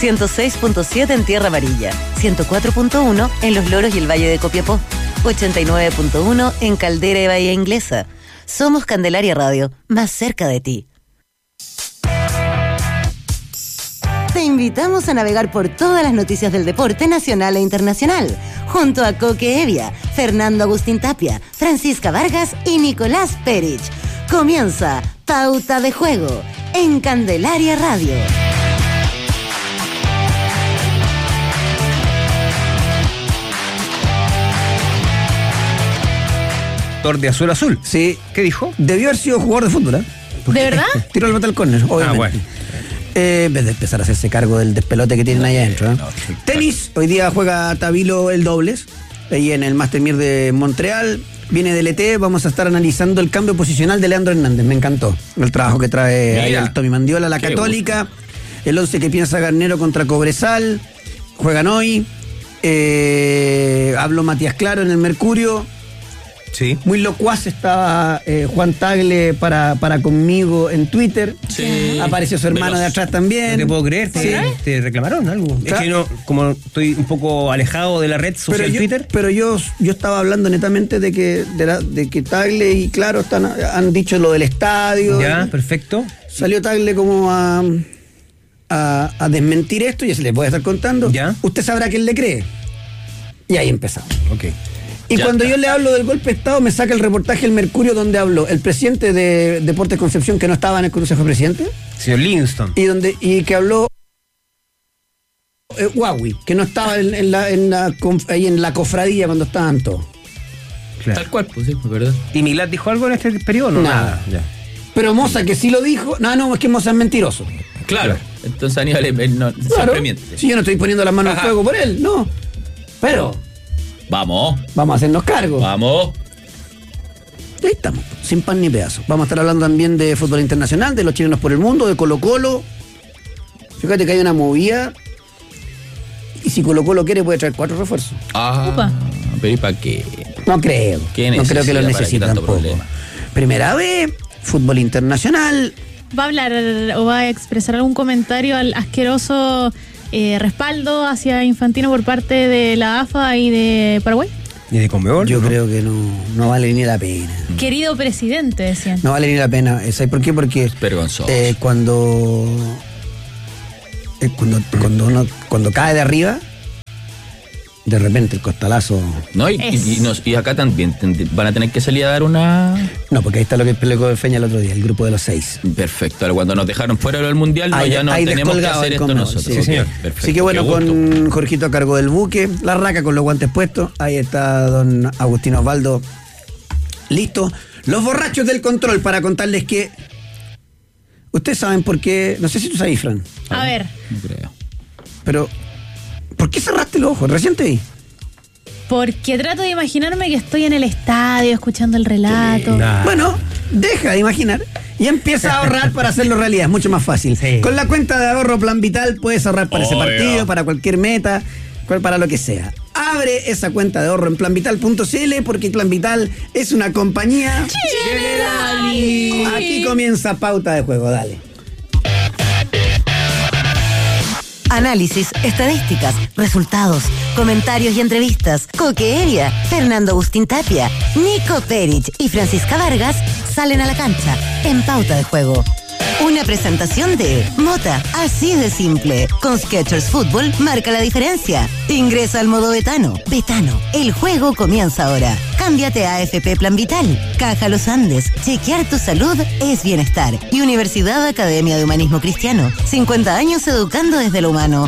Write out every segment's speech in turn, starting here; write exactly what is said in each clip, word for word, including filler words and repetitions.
ciento seis punto siete en Tierra Amarilla, ciento cuatro punto uno en Los Loros y el Valle de Copiapó, ochenta y nueve punto uno en Caldera y Bahía Inglesa. Somos Candelaria Radio, más cerca de ti. Te invitamos a navegar por todas las noticias del deporte nacional e internacional, junto a Coque Evia, Fernando Agustín Tapia, Francisca Vargas y Nicolás Perich. Comienza Pauta de Juego en Candelaria Radio. De azul azul. Sí. ¿Qué dijo? Debió haber sido jugador de fútbol, ¿eh? ¿De verdad? Tiró el al córner, obviamente. Ah, bueno. Eh, en vez de empezar a hacerse cargo del despelote que tienen ahí adentro. ¿eh? No, sí, Tenis, hoy día juega Tabilo el dobles, ahí en el Master Mir de Montreal. Viene del E T, vamos a estar analizando el cambio posicional de Leandro Hernández. Me encantó el trabajo que trae ahí el Tommy Mandiola, la Católica. Gusto. El once que piensa Garnero contra Cobresal. Juegan hoy. Eh, habló Matías Claro en el Mercurio. Sí. Muy locuaz estaba eh, Juan Tagle para, para conmigo en Twitter. Sí. Apareció su hermano de atrás también. No te puedo creer, ¿te, Sí. te reclamaron algo? Claro. Es que no, como estoy un poco alejado de la red social Pero yo, Twitter. pero yo, yo estaba hablando netamente de que, de, la, de que Tagle y Claro están, han dicho lo del estadio. Ya, perfecto. Salió Tagle como a, a, a desmentir esto, y se les voy a estar contando. Ya. Usted sabrá quién le cree. Y ahí empezamos. Ok. Y Ya cuando está. yo le hablo del golpe de Estado, me saca el reportaje El Mercurio, donde habló el presidente de Deportes Concepción, que no estaba en el Consejo de Presidentes, Señor Livingston. y donde y que habló eh, Huawei, que no estaba en, en la, en la conf- ahí en la cofradía cuando estaban todos. Claro. Tal cual, pues sí, es verdad. ¿Y Milad dijo algo en este periodo? No, Nada. Ya. Pero Moza, que sí lo dijo, no, no, es que Moza es mentiroso. Claro. Entonces Aníbal eh, no, Claro, siempre miente. si yo no estoy poniendo las manos en Ajá. fuego por él, no. Pero Vamos, vamos a hacernos cargo. vamos. Ahí estamos, sin pan ni pedazo. Vamos a estar hablando también de fútbol internacional, de los chilenos por el mundo, de Colo Colo. Fíjate que hay una movida, y si Colo Colo quiere puede traer cuatro refuerzos. Ah, Upa. pero ¿y para qué? No creo, ¿Qué no creo que lo necesidad? ¿Para qué necesiten tanto tampoco. problema? Primera vez, fútbol internacional. ¿Va a hablar o va a expresar algún comentario al asqueroso eh, respaldo hacia Infantino por parte de la A F A y de Paraguay? ¿Y de Conmebol? Yo ¿no? creo que no, no vale ni la pena. Querido presidente, decían. No vale ni la pena. ¿Sabes por qué? Porque Vergonzoso. eh, cuando, eh, cuando cuando uno cuando cae de arriba, de repente el costalazo. No, y, Es. y, y nos- y acá también ten- van a tener que salir a dar una. No, porque ahí está lo que explicó de Feña el otro día, el grupo de los seis. Perfecto. Ahora, cuando nos dejaron fuera del mundial, no, Ahí- ya no ahí tenemos que descolgado hacer el esto Conmebol, nosotros. sí, Ok, señor. perfecto. Así que bueno, Qué gusto. con Jorgito a cargo del buque, la raca con los guantes puestos, ahí está don Agustín Osvaldo, listo. Los borrachos del control, para contarles que ustedes saben por qué, no sé si tú sabes, Fran, A ver, No creo. pero ¿por qué cerraste los ojos? Recién te vi. porque trato de imaginarme que estoy en el estadio escuchando el relato. Nah. Bueno, deja de imaginar y empieza a ahorrar para hacerlo realidad. Es mucho más fácil. Sí. Con la cuenta de ahorro Plan Vital puedes ahorrar para ese Oh, partido, yeah. para cualquier meta, cual- para lo que sea. Abre esa cuenta de ahorro en plan vital punto c l porque Plan Vital es una compañía. Generali. Aquí comienza Pauta de Juego, dale. Análisis, estadísticas, resultados, comentarios y entrevistas. Coque Evia, Fernando Agustín Tapia, Nico Perich y Francisca Vargas salen a la cancha en Pauta de Juego. Una presentación de Mota, así de simple. Con Skechers Fútbol marca la diferencia. Ingresa al modo Betano. Betano, el juego comienza ahora. Cámbiate a A F P Plan Vital. Caja Los Andes. Chequear tu salud es bienestar. Y Universidad Academia de Humanismo Cristiano. cincuenta años educando desde lo humano.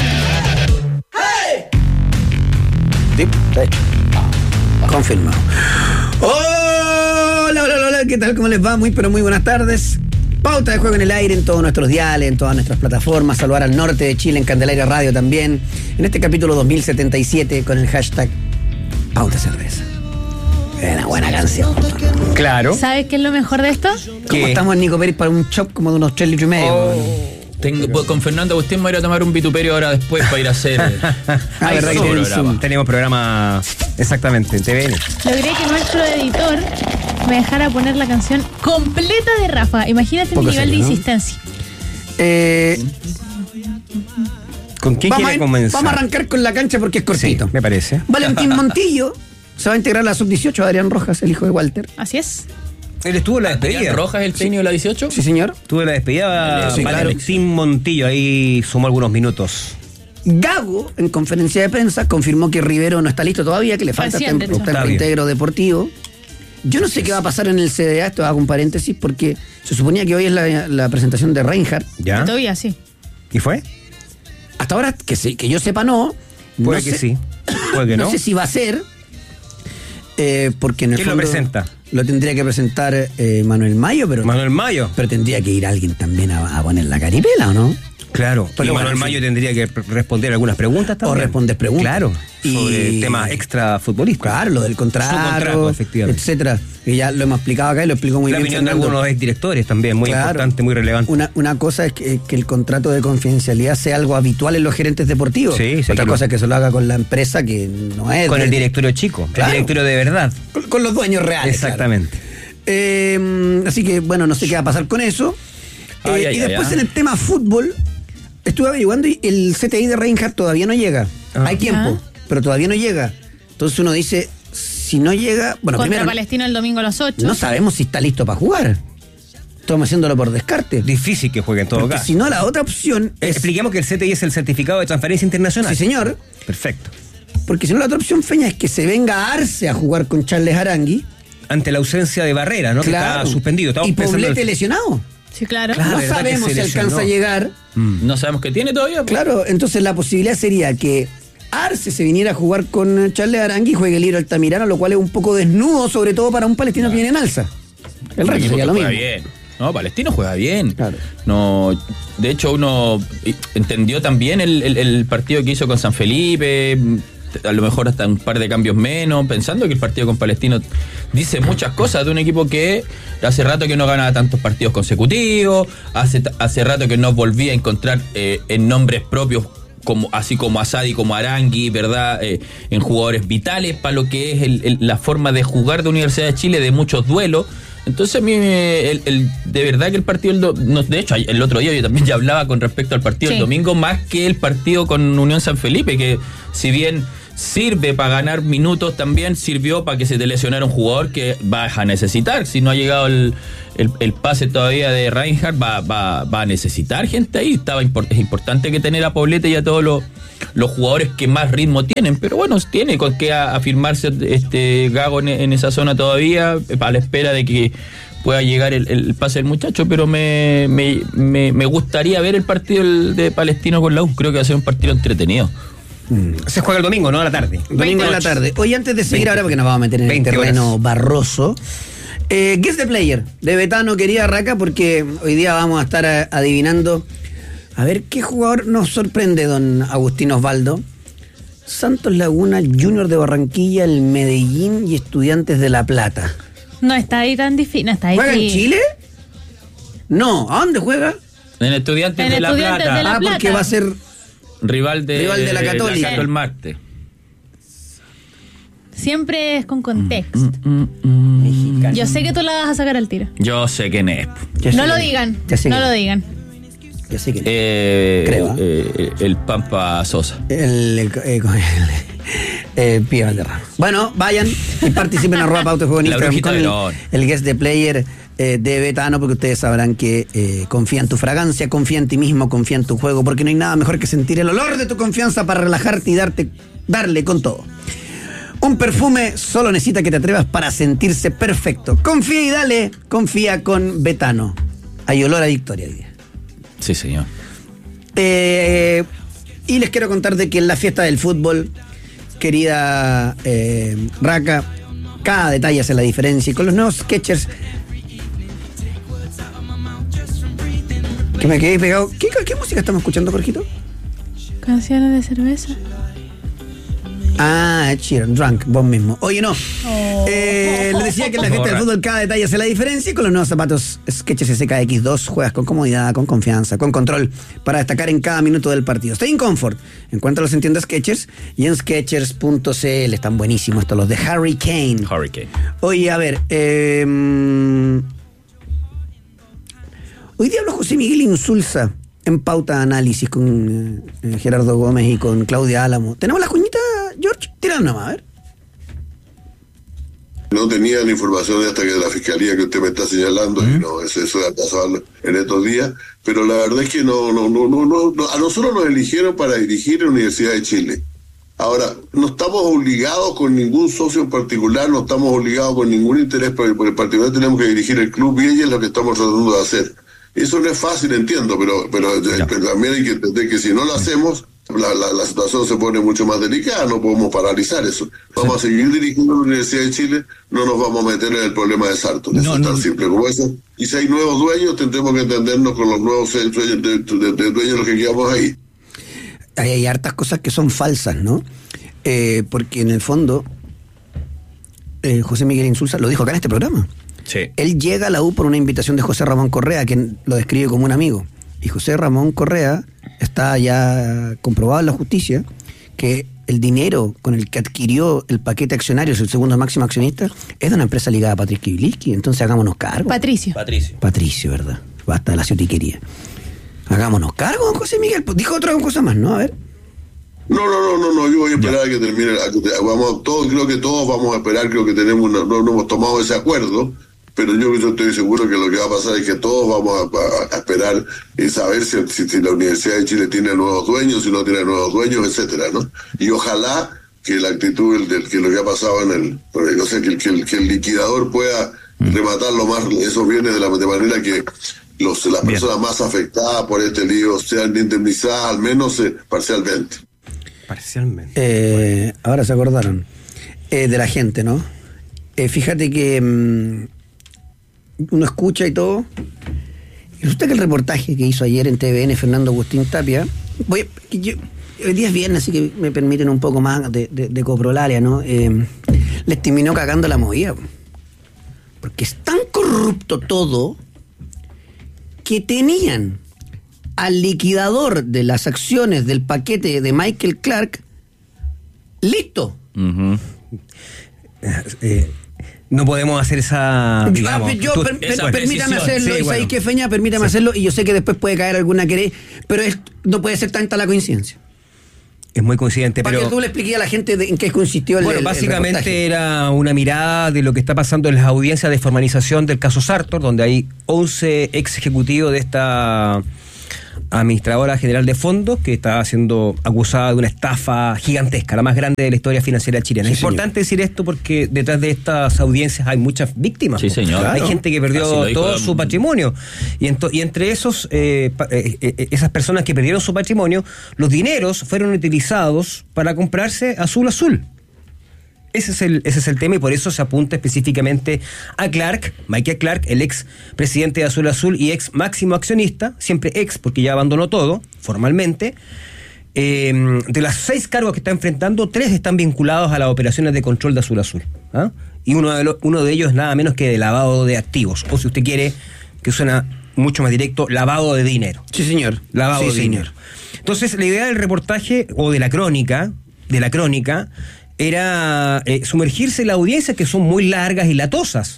Sí, sí. Confirmado. Hola, hola, hola, ¿qué tal? ¿Cómo les va? Muy, pero muy buenas tardes. Pauta de Juego en el aire en todos nuestros diales, en todas nuestras plataformas. Saludar al norte de Chile, en Candelaria Radio también. En este capítulo dos mil setenta y siete con el hashtag Pauta Cerveza. Es una buena canción. Claro. ¿Sabes qué es lo mejor de esto? ¿Cómo ¿Qué? estamos, Nico Pérez, para un chop como de unos tres litros y medio? Oh. Tengo, pues, con Fernando Agustín me voy a ir a tomar un vituperio ahora después para ir a hacer. Ah, Ay, verdad que su tiene programa. Zoom. Tenemos programa exactamente en T V N. Logré que nuestro editor me dejara poner la canción completa de Rafa. Imagínate Poco mi nivel serio, de ¿no? insistencia. Eh, ¿Con quién vamos quiere a, comenzar? Vamos a arrancar con la cancha porque es cortito. Sí, me parece. Valentín Montillo se va a integrar a la sub dieciocho de Adrián Rojas, el hijo de Walter. Así es. Él estuvo en la despedida. ¿Rojas el técnico de la dieciocho? Sí, señor. Estuvo en la despedida. Sí, claro. Valentín Montillo ahí sumó algunos minutos. Gago, en conferencia de prensa, confirmó que Rivero no está listo todavía, que le falta Recién, tempo, de hecho. tempo íntegro deportivo. Yo no sé qué va a pasar en el C D A, esto hago un paréntesis, porque se suponía que hoy es la, la presentación de Reinhardt. ¿Ya? Todavía sí. ¿Y fue? Hasta ahora, que, se, que yo sepa, no. Puede no que sé, sí. Puede que no. No sé si va a ser, eh, porque en el ¿Quién lo fondo presenta? Lo tendría que presentar eh, Manuel Mayo, pero, Manuel Mayo. pero tendría que ir alguien también a, a poner la caripela, ¿o no? Claro. Pero y bueno, Manuel en Mayo fin. tendría que p- responder algunas preguntas también. O responder preguntas. Claro. Y- Sobre temas extra futbolísticos. Claro, lo del contrato, Su contrato, efectivamente. etcétera. Que ya lo hemos explicado acá y lo explicó muy La bien opinión de Fernando. algunos exdirectores también, muy Claro. importante, muy relevante. Una, una cosa es que, que el contrato de confidencialidad sea algo habitual en los gerentes deportivos. Sí, sí, Otra que cosa lo- es que se lo haga con la empresa que no es. Con de- el directorio chico, Claro. el directorio de verdad. Con, con los dueños reales. Exactamente. claro. Eh, así que, bueno, no sé qué va a pasar con eso. Eh, Ay, ay, y después ay, en el tema fútbol, estuve averiguando y el C T I de Reinhardt todavía no llega. Ah. Hay tiempo, Ah. pero todavía no llega. Entonces uno dice, si no llega, bueno, Contra primero Palestino el domingo a las ocho. no sabemos si está listo para jugar. Estamos haciéndolo por descarte. Difícil que juegue en todo Porque caso. si no, la otra opción Eh, es... Expliquemos que el C T I es el certificado de transferencia internacional. Sí, señor. Perfecto. Porque si no, la otra opción, Feña, es que se venga a Arce a jugar con Charles Arangui. Ante la ausencia de Barrera, ¿no? Que está suspendido. Estamos y pensando Poblete en- lesionado. Sí, claro. Claro. no verdad que sabemos se si alcanza lesionó. a llegar. No sabemos qué tiene todavía. pues. Claro, entonces la posibilidad sería que Arce se viniera a jugar con Charles Arangui y juegue Liro Altamirano, lo cual es un poco desnudo, sobre todo para un palestino que viene en alza. El Un resto equipo sería que lo juega mismo. bien. No, Palestino juega bien. Claro. No, de hecho, uno entendió también el, el- el partido que hizo con San Felipe, a lo mejor hasta un par de cambios menos, pensando que el partido con Palestino dice muchas cosas de un equipo que hace rato que no ganaba tantos partidos consecutivos, hace, hace rato que no volvía a encontrar eh, en nombres propios, como, así como Asadi, como Arangui, ¿verdad? Eh, en jugadores vitales para lo que es el- el- la forma de jugar de Universidad de Chile, de muchos duelos. Entonces a mí, me- el, el- de verdad que el partido, el do- no, de hecho el otro día yo también ya hablaba con respecto al partido Sí. el domingo, más que el partido con Unión San Felipe, que si bien sirve para ganar minutos, también sirvió para que se te lesionara un jugador que vas a necesitar. Si no ha llegado el, el, el pase todavía de Reinhardt, va, va, va a necesitar gente ahí. Estaba import- es importante que tener a Poblete y a todos los, los jugadores que más ritmo tienen, pero bueno, tiene con qué a- afirmarse este Gago en, en esa zona todavía, a la espera de que pueda llegar el, el pase del muchacho, pero me, me, me, me gustaría ver el partido de Palestino con la U. Creo que va a ser un partido entretenido. Se juega el domingo, ¿no? A la tarde. Domingo en la tarde. Hoy, antes de seguir veinte. ahora, porque nos vamos a meter en el veinte terreno horas. barroso. Eh, Guess the Player, de Betano, querida Raca, porque hoy día vamos a estar a- adivinando. A ver, ¿qué jugador nos sorprende, don Agustín Osvaldo? Santos Laguna, Junior de Barranquilla, el Medellín y Estudiantes de La Plata. No está ahí tan difícil. No está ahí. ¿Juega en Chile? No, ¿a dónde juega? En Estudiantes En de La Estudiantes Plata, de La ah, porque Plata. va a ser... rival de, Rival de la Católica. el martes. Siempre es con contexto. Mexicano. Yo sé que tú la vas a sacar al tiro. Yo sé quién es. Ya sé No lo que- digan. ya sé No que- lo digan. Ya sé que... Eh, Creo, eh, el Pampa Sosa. El, el, eh, con el, eh, Pío Valderrama. Bueno, vayan y participen en arroba Pauta de Juego en La Instagram brujita con de el, León. el guest de player eh, de Betano, porque ustedes sabrán que eh, confía en tu fragancia, confía en ti mismo, confía en tu juego, porque no hay nada mejor que sentir el olor de tu confianza para relajarte y darte, darle con todo. Un perfume solo necesita que te atrevas para sentirse perfecto. Confía y dale, confía con Betano. Hay olor a victoria hoy día. Sí, señor. Eh, y les quiero contar de que en la fiesta del fútbol, querida eh, Raca, cada detalle hace la diferencia. Y con los nuevos Skechers, que me quedé pegado. ¿Qué, qué música estamos escuchando, Jorgito? Canciones de cerveza. Ah, Ed Sheeran, Drunk, vos mismo. Oye, no. Oh. Eh, les decía que en la fiesta del fútbol cada detalle hace la diferencia y con los nuevos zapatos Skechers S K X dos juegas con comodidad, con confianza, con control para destacar en cada minuto del partido. Stay in comfort. Encuéntralos en tiendas Skechers y en skechers punto c l. Están buenísimos estos, los de Harry Kane. Hurricane. Oye, a ver. eh, hoy día habló José Miguel Insulza en Pauta Análisis con eh, Gerardo Gómez y con Claudia Álamo. ¿Tenemos las cuñitas, George? Tírala nomás, a ver. No tenían información hasta que de la fiscalía que usted me está señalando, uh-huh. y no, eso, eso ha pasado en estos días, pero la verdad es que no, no, no, no, no, no, a nosotros nos eligieron para dirigir la Universidad de Chile. Ahora, no estamos obligados con ningún socio en particular, no estamos obligados con ningún interés, pero por el particular tenemos que dirigir el club y ella es lo que estamos tratando de hacer. Eso no es fácil, entiendo, pero, pero, no. pero también hay que entender que si no lo hacemos, La, la, la situación se pone mucho más delicada, no podemos paralizar eso. Vamos sí. a seguir dirigiendo la Universidad de Chile, no nos vamos a meter en el problema de Sartor. No, eso es tan no. simple como eso. Y si hay nuevos dueños, tendremos que entendernos con los nuevos dueños de, de, de dueños los que quedamos ahí. Hay, hay hartas cosas que son falsas, ¿no? Eh, porque en el fondo, eh, José Miguel Insulza lo dijo acá en este programa. Sí. Él llega a la U por una invitación de José Ramón Correa, que lo describe como un amigo. Y José Ramón Correa está ya comprobado en la justicia que el dinero con el que adquirió el paquete accionario, el segundo máximo accionista, es de una empresa ligada a Patrick Kibiliski. Entonces hagámonos cargo. Patricio. Patricio. Patricio, ¿verdad? Basta de la ciotiquería. Hagámonos cargo, don José Miguel. Dijo otra cosa más, ¿no? A ver. No, no, no, no, no, yo voy a esperar ya. a que termine. A que, vamos, todos, creo que todos vamos a esperar, creo que tenemos una, no, no hemos tomado ese acuerdo. Pero yo, yo estoy seguro que lo que va a pasar es que todos vamos a, a, a esperar y saber si, si, si la Universidad de Chile tiene nuevos dueños, si no tiene nuevos dueños, etcétera, ¿no? Y ojalá que la actitud del, del que lo que ha pasado en el, o sea, que el, que el, que el liquidador pueda mm. rematar lo más esos bienes de la de manera que los las Bien. personas más afectadas por este lío sean indemnizadas al menos eh, parcialmente. Parcialmente. Eh, bueno. Ahora se acordaron eh, de la gente, ¿no? Eh, fíjate que mmm, uno escucha y todo. Y resulta que el reportaje que hizo ayer en T V N Fernando Agustín Tapia, voy, yo, hoy día es viernes, así que me permiten un poco más de, de, de coprolaria, ¿no? Eh, les terminó cagando la movida. Porque es tan corrupto todo que tenían al liquidador de las acciones del paquete de Michael Clark listo. Uh-huh. eh, No podemos hacer esa, digamos... Yo, tú, per, esa per, permítame hacerlo, sí, y bueno. qué feña, permítame sí. hacerlo, y yo sé que después puede caer alguna querella, pero es, no puede ser tanta la coincidencia. Es muy coincidente, Para pero... que tú le expliques a la gente de, en qué consistió el Bueno, el, básicamente el era una mirada de lo que está pasando en las audiencias de formalización del caso Sartor, donde hay once ex ejecutivos de esta administradora general de fondos que está siendo acusada de una estafa gigantesca, la más grande de la historia financiera chilena. Sí, es importante señor. decir esto porque detrás de estas audiencias hay muchas víctimas. Sí, señor. Hay Claro. gente que perdió todo su patrimonio. Y, ento, y entre esos, eh, eh, esas personas que perdieron su patrimonio, los dineros fueron utilizados para comprarse Azul Azul. Ese es, el, ese es el tema y por eso se apunta específicamente a Clark, Michael Clark, el ex presidente de Azul Azul y ex máximo accionista, siempre ex porque ya abandonó todo formalmente. Eh, de las seis cargos que está enfrentando, tres están vinculados a las operaciones de control de Azul Azul. ¿Ah? Y uno de, lo, uno de ellos nada menos que de lavado de activos, o si usted quiere, que suena mucho más directo, lavado de dinero. Sí, señor. Lavado sí, de señor. dinero. Entonces, la idea del reportaje, o de la crónica, de la crónica, era eh, sumergirse en la audiencia, que son muy largas y latosas.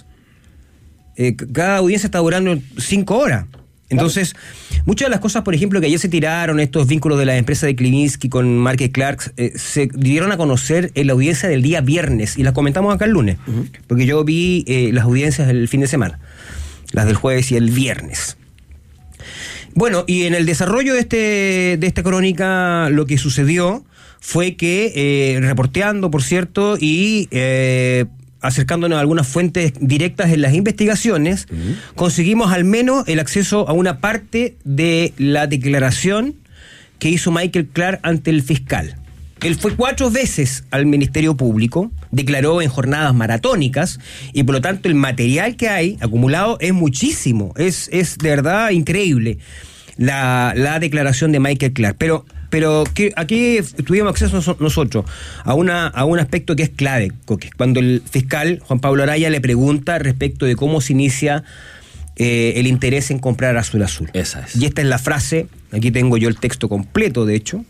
Eh, cada audiencia está durando cinco horas. Entonces, claro. muchas de las cosas, por ejemplo, que ayer se tiraron, estos vínculos de la empresa de Klivinsky con Michael Clark, eh, se dieron a conocer en la audiencia del día viernes, y las comentamos acá el lunes, uh-huh. porque yo vi eh, las audiencias el fin de semana, las del jueves y el viernes. Bueno, y en el desarrollo de este de esta crónica, lo que sucedió fue que, eh, reporteando, por cierto, y eh, acercándonos a algunas fuentes directas en las investigaciones, uh-huh. conseguimos al menos el acceso a una parte de la declaración que hizo Michael Clark ante el fiscal. Él fue cuatro veces al Ministerio Público, declaró en jornadas maratónicas, y por lo tanto el material que hay acumulado es muchísimo, es, es de verdad increíble la, la declaración de Michael Clark. Pero Pero que aquí tuvimos acceso nosotros a una a un aspecto que es clave, cuando el fiscal Juan Pablo Araya le pregunta respecto de cómo se inicia eh, el interés en comprar Azul Azul. Esa es. Y esta es la frase, aquí tengo yo el texto completo, de hecho.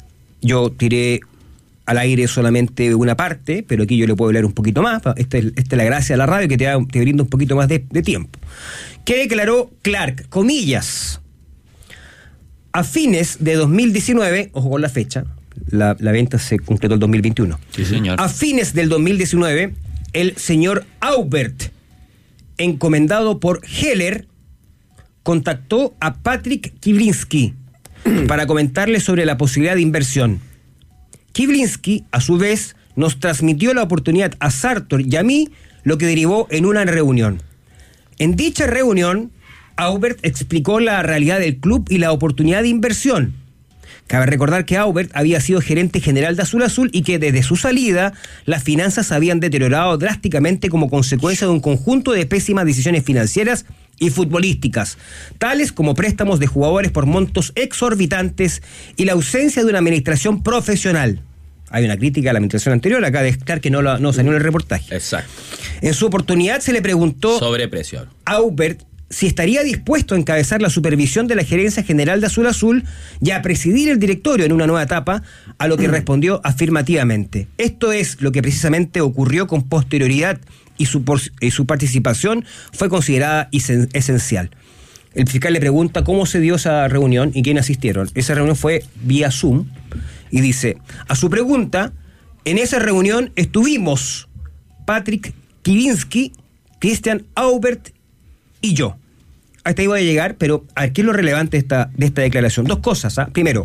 Yo tiré al aire solamente una parte, pero aquí yo le puedo leer un poquito más. Esta es, esta es la gracia de la radio, que te, da, te brinda un poquito más de, de tiempo. ¿Qué declaró Clark? Comillas. A fines de dos mil diecinueve, ojo con la fecha, la, la venta se concretó el dos mil veintiuno. Sí, señor. A fines del dos mil diecinueve, el señor Aubert, encomendado por Heller, contactó a Patrick Kivlinski para comentarle sobre la posibilidad de inversión. Kivlinski, a su vez, nos transmitió la oportunidad a Sartor y a mí, lo que derivó en una reunión. En dicha reunión, Aubert explicó la realidad del club y la oportunidad de inversión. Cabe recordar que Aubert había sido gerente general de Azul Azul y que desde su salida las finanzas habían deteriorado drásticamente como consecuencia de un conjunto de pésimas decisiones financieras y futbolísticas, tales como préstamos de jugadores por montos exorbitantes y la ausencia de una administración profesional. Hay una crítica a la administración anterior, acá de Clark que no, lo, no salió en el reportaje. Exacto. En su oportunidad se le preguntó Sobrepresión. a Aubert si estaría dispuesto a encabezar la supervisión de la gerencia general de Azul Azul y a presidir el directorio en una nueva etapa, a lo que respondió afirmativamente. Esto es lo que precisamente ocurrió con posterioridad y su, por, y su participación fue considerada isen, esencial. El fiscal le pregunta cómo se dio esa reunión y quiénes asistieron. Esa reunión fue vía Zoom y dice, a su pregunta, en esa reunión estuvimos Patrick Kivlinski, Christian Aubert y yo. Hasta ahí voy a llegar, pero a ver, ¿qué es lo relevante de esta, de esta declaración? Dos cosas. ¿eh? Primero,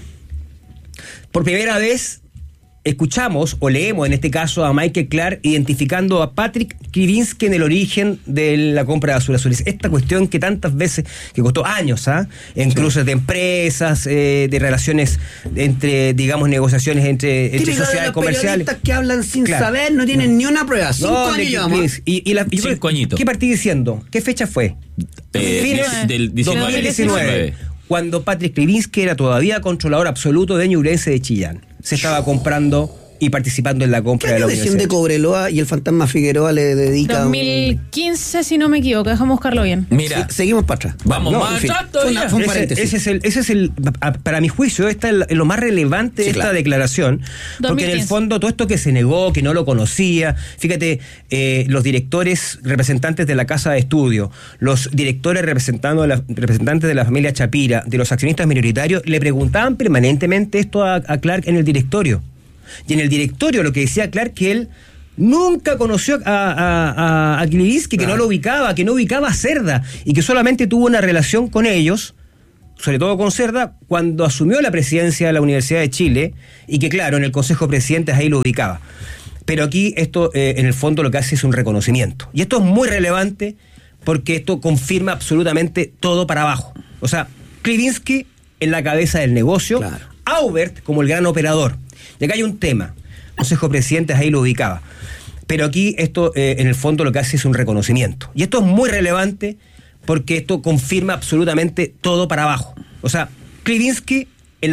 por primera vez escuchamos o leemos en este caso a Michael Clark identificando a Patrick Kivlinski en el origen de la compra de Azul Azul. Esta cuestión que tantas veces, que costó años, ¿ah? En sí. Cruces de empresas, eh, de relaciones entre, digamos, negociaciones entre, entre sociedades comerciales. Que hablan sin claro. saber, no tienen no. ni una prueba. Cinco no, años llevamos. Y, y la, y Cinco añitos. ¿Qué partí diciendo? ¿Qué fecha fue? Eh, Fines del dos mil diecinueve. Cuando Patrick Kivlinski era todavía controlador absoluto de Ñublense de Chillán. Se estaba comprando y participando en la compra de la universidad. de Cobreloa y el fantasma Figueroa le dedica dos mil quince, un... si no me equivoco, dejamos buscarlo bien. Mira, sí, seguimos para atrás. Vamos no, más atrás todavía. Fue un ese, ese es el, ese es el, para mi juicio, esta es lo más relevante sí, de esta claro. declaración, porque dos mil quince. En el fondo todo esto que se negó, que no lo conocía, fíjate, eh, los directores representantes de la casa de estudio, los directores representando a la, representantes de la familia Chapira, de los accionistas minoritarios, le preguntaban permanentemente esto a, a Clark en el directorio. Y en el directorio lo que decía Clark, que él nunca conoció a, a, a, a Kivlinski, que claro. no lo ubicaba, que no ubicaba a Cerda, y que solamente tuvo una relación con ellos, sobre todo con Cerda, cuando asumió la presidencia de la Universidad de Chile, y que claro, en el Consejo de Presidentes ahí lo ubicaba. Pero aquí esto, eh, en el fondo, lo que hace es un reconocimiento. Y esto es muy relevante porque esto confirma absolutamente todo para abajo. O sea, Kivlinski en la cabeza del negocio, claro. Aubert como el gran operador. Y acá hay un tema, Consejo de Presidentes ahí lo ubicaba, pero aquí esto eh, en el fondo lo que hace es un reconocimiento, y esto es muy relevante porque esto confirma absolutamente todo para abajo. O sea, Kivlinski